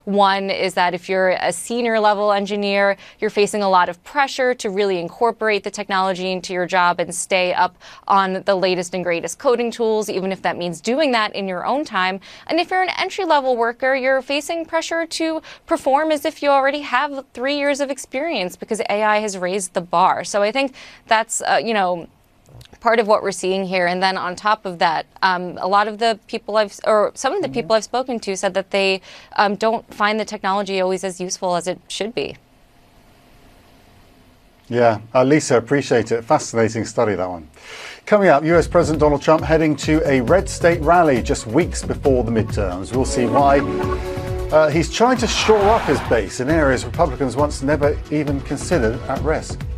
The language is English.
One is that if you're a senior level engineer, you're facing a lot of pressure to really incorporate the technology into your job and stay up on the latest and greatest coding tools, even if that means doing that in your own time. And if you're an entry level worker, you're facing pressure to perform as if you already have 3 years of experience because AI has raised the bar. So I think that's, part of what we're seeing here. And then on top of that, a lot of the people some of the people I've spoken to said that they don't find the technology always as useful as it should be. Yeah, Lisa, appreciate it. Fascinating study, that one. Coming up, US President Donald Trump heading to a red state rally just weeks before the midterms. We'll see why. He's trying to shore up his base in areas Republicans once never even considered at risk.